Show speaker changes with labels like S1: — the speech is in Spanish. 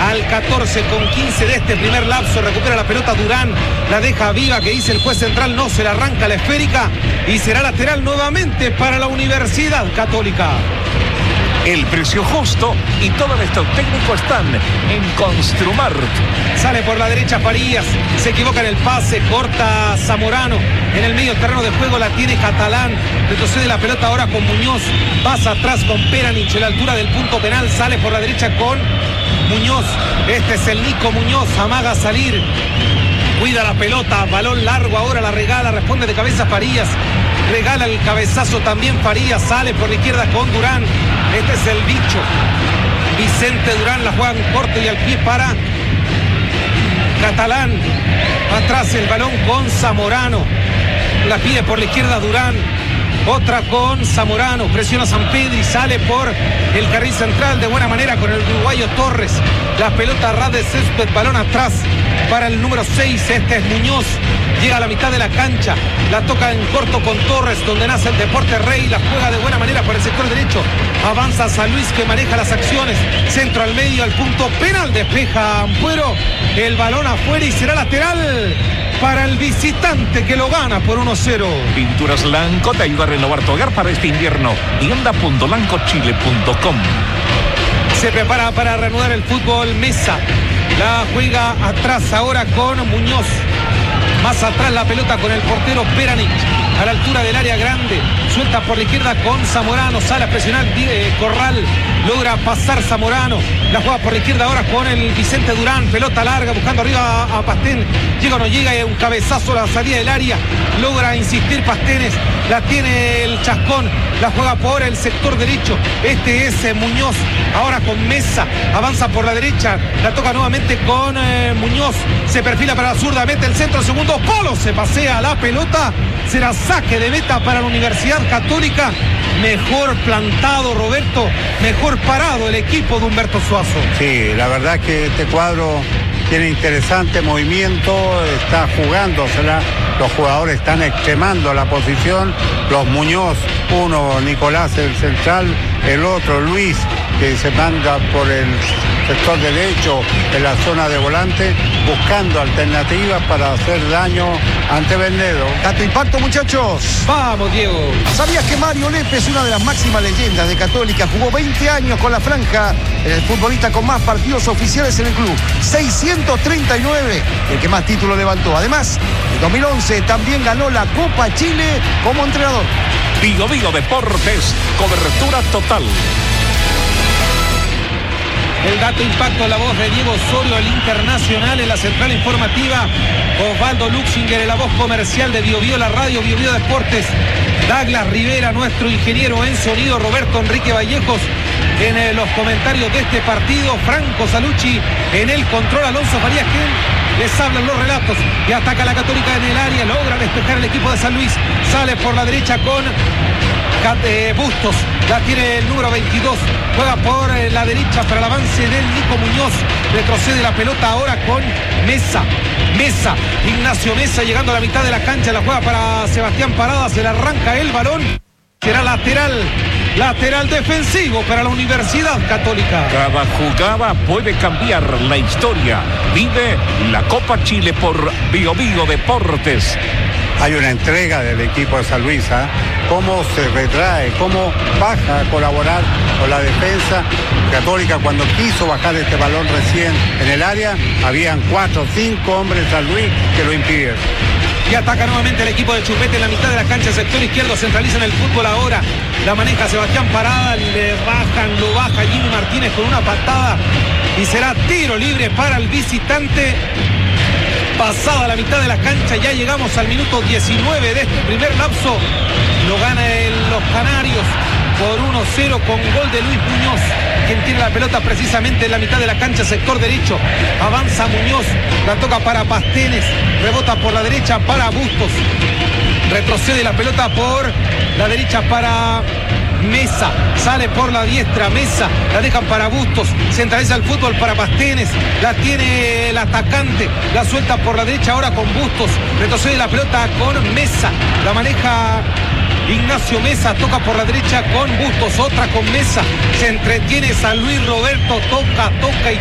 S1: al 14:15 de este primer lapso. Recupera la pelota Durán, la deja viva, que dice el juez central, no se la arranca la esférica y será lateral nuevamente para la Universidad Católica.
S2: El precio justo y todo nuestro técnico están en Construmart.
S1: Sale por la derecha Farías, se equivoca en el pase, corta Zamorano. En el medio terreno de juego la tiene Catalán, retrocede la pelota ahora con Muñoz, pasa atrás con Peranich a la altura del punto penal, sale por la derecha con Muñoz. Este es el Nico Muñoz, amaga a salir, cuida la pelota, balón largo ahora, la regala, responde de cabeza Farías. Regala el cabezazo también Farías, sale por la izquierda con Durán. Este es el bicho. Vicente Durán la juega en corto y al pie para Catalán. Atrás el balón con Zamorano. La pide por la izquierda Durán. Otra con Zamorano. Presiona San Pedro y sale por el carril central de buena manera con el uruguayo Torres. La pelota a ras de césped, balón atrás para el número 6. Este es Muñoz. Llega a la mitad de la cancha, la toca en corto con Torres, donde nace el Deporte Rey, la juega de buena manera por el sector derecho, avanza San Luis que maneja las acciones, centro al medio, al punto penal, despeja Ampuero, el balón afuera y será lateral para el visitante que lo gana por 1-0.
S2: Pinturas Lanco te ayuda a renovar tu hogar para este invierno. Tienda.lancochile.com.
S1: Se prepara para reanudar el fútbol Mesa, la juega atrás ahora con Muñoz. Más atrás la pelota con el portero Peranich, a la altura del área grande, suelta por la izquierda con Zamorano, sale a presionar Corral, logra pasar Zamorano, la juega por la izquierda ahora con el Vicente Durán, pelota larga buscando arriba a Pastén, llega o no llega, un cabezazo a la salida del área, logra insistir Pastenes, la tiene el Chascón, la juega por el sector derecho, este es Muñoz, ahora con Mesa, avanza por la derecha, la toca nuevamente con Muñoz, se perfila para la zurda, mete el centro, segundo polo, se pasea la pelota, será saque de meta para la Universidad Católica. Mejor plantado Roberto, mejor parado el equipo de Humberto Suazo.
S3: Sí, la verdad que este cuadro tiene interesante movimiento, está jugándosela, los jugadores están extremando la posición, los Muñoz, uno Nicolás el central, el otro Luis que se manda por el sector derecho en la zona de volante, buscando alternativas para hacer daño ante Vendedo.
S4: Dato impacto, muchachos.
S1: Vamos, Diego.
S4: ¿Sabías que Mario Lepe es una de las máximas leyendas de Católica? Jugó 20 años con la franja, el futbolista con más partidos oficiales en el club, 639, el que más títulos levantó. Además, en 2011 también ganó la Copa Chile como entrenador.
S2: Vigo Deportes, cobertura total.
S1: El dato impacto, la voz de Diego Osorio, el internacional en la central informativa. Osvaldo Luxinger en la voz comercial de Biobío, la radio Biobío Deportes. Douglas Rivera, nuestro ingeniero en sonido. Roberto Enrique Vallejos en los comentarios de este partido. Franco Salucci en el control. Alonso Farías, quien les hablan los relatos. Y ataca la Católica en el área. Logra despejar el equipo de San Luis. Sale por la derecha con Bustos, la tiene el número 22, juega por la derecha para el avance del Nico Muñoz, retrocede la pelota ahora con Mesa, Ignacio Mesa llegando a la mitad de la cancha, la juega para Sebastián Parada, se le arranca el balón, será lateral defensivo para la Universidad Católica.
S2: Cada jugada puede cambiar la historia. Vive la Copa Chile por Biobío Deportes.
S3: Hay una entrega del equipo de San Luis, ¿eh? Cómo se retrae, cómo baja a colaborar con la defensa. Católica, cuando quiso bajar este balón recién en el área, habían 4 o 5 hombres de San Luis que lo impidieron.
S1: Y ataca nuevamente el equipo de Chupete en la mitad de la cancha, sector izquierdo, centralizan el fútbol ahora. La maneja Sebastián Parada, lo baja Jimmy Martínez con una patada y será tiro libre para el visitante. Pasada la mitad de la cancha, ya llegamos al minuto 19 de este primer lapso. Lo gana los Canarios por 1-0 con gol de Luis Muñoz, quien tiene la pelota precisamente en la mitad de la cancha, sector derecho. Avanza Muñoz, la toca para Pastenes, rebota por la derecha para Bustos. Retrocede la pelota por la derecha para Mesa, sale por la diestra Mesa, la dejan para Bustos, centraliza el fútbol para Pastenes, la tiene el atacante, la suelta por la derecha ahora con Bustos, retrocede la pelota con Mesa, la maneja Ignacio Mesa, toca por la derecha con Bustos, otra con Mesa, se entretiene San Luis Roberto, toca y